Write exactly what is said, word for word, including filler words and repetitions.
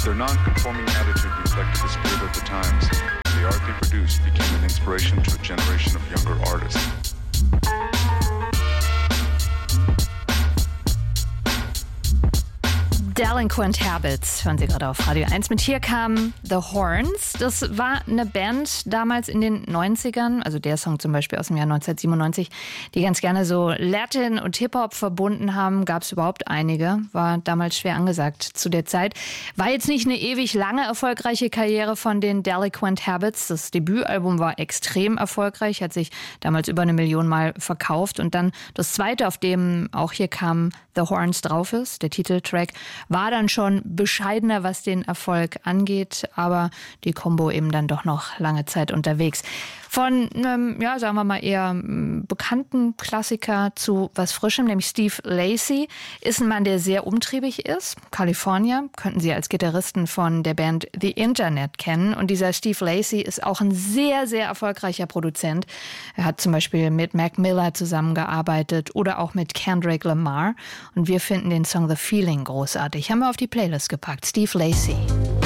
Their non-conforming attitude reflected the spirit of the times. The art they produced became an inspiration to a generation of younger artists. Delinquent Habits, hören Sie gerade auf Radio eins. Mit Hier kam The Horns. Das war eine Band damals in den neunzigern, also der Song zum Beispiel aus dem Jahr neunzehnhundertsiebenundneunzig, die ganz gerne so Latin und Hip-Hop verbunden haben. Gab es überhaupt einige, war damals schwer angesagt zu der Zeit. War jetzt nicht eine ewig lange erfolgreiche Karriere von den Delinquent Habits. Das Debütalbum war extrem erfolgreich, hat sich damals über eine Million Mal verkauft. Und dann das zweite, auf dem auch Hier kam The Horns drauf ist, der Titeltrack, war dann schon bescheidener, was den Erfolg angeht, aber die Combo eben dann doch noch lange Zeit unterwegs. Von einem, ja, sagen wir mal eher bekannten Klassiker zu was Frischem, nämlich Steve Lacy, ist ein Mann, der sehr umtriebig ist. Kalifornier, könnten Sie als Gitarristen von der Band The Internet kennen. Und dieser Steve Lacy ist auch ein sehr, sehr erfolgreicher Produzent. Er hat zum Beispiel mit Mac Miller zusammengearbeitet oder auch mit Kendrick Lamar. Und wir finden den Song The Feeling großartig. Haben wir auf die Playlist gepackt. Steve Lacy.